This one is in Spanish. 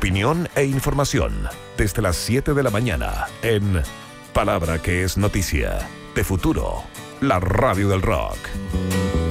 Opinión e información desde las 7 de la mañana en Palabra que es noticia, de Futuro, la radio del rock.